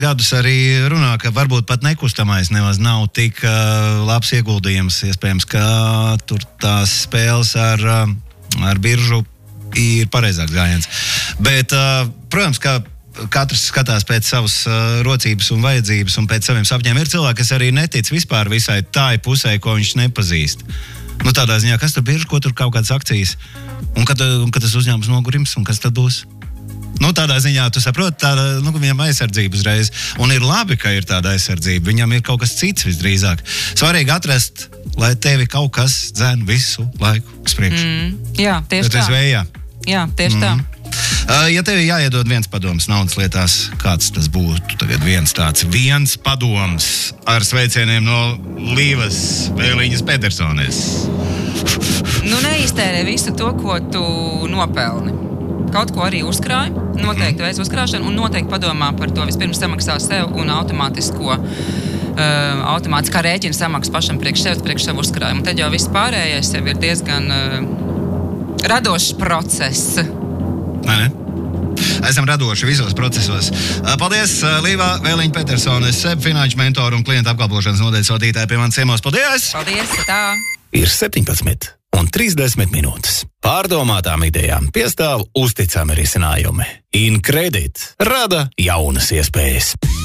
Gadus arī runā, ka varbūt pat nekustamais nemaz nav tik labs ieguldījums. Iespējams, ka tur tās spēles ar biržu ir pareizāks gājiens. Bet, protams, ka katrs skatās pēc savas rocības un vajadzības un pēc saviem sapņiem. Ir cilvēki, kas arī netic vispār visai tai pusē, ko viņš nepazīst. Tādā ziņā, kas tur biržu, ko tur kaut kādas akcijas. Un kad tas uzņēmums nogurims, un kas tad būs? Tādā ziņā, tu saproti, viņam aizsardzība uzreiz. Un ir labi, ka ir tāda aizsardzība. Viņam ir kaut kas cits visdrīzāk. Svarīgi atrast, lai tevi kaut kas dzen visu laiku uz priekšu. Jā, tieši tā. Vējā. Jā, tieši tā. Ja tev jāiedod viens padoms naudas lietās, kāds tas būtu? Tagad viens padoms ar sveicieniem no Līvas Vēliņas Petersones. Neiztērē visu to, ko tu nopelni. Kaut ko arī uzkrāj, noteikti veids uzkrāšanu un noteikti padomā par to. Vispirms samaksā sev un automātiskā rēķina samaksa pašam priekš sevis, priekš savu uzkrājumu. Tad jau viss pārējais jau ir diezgan radošs process. Ne? Esam radoši visos procesos. Paldies, Līva Vēliņa Petersones, SEB finanšu mentoru un klientu apkalpošanas nodaļas vadītāja pie manis ciemos. Paldies! Paldies, tā! Ir 17:30 minūtes. Pārdomātām idejām piestāv uzticami risinājumi. InCredit rada jaunas iespējas.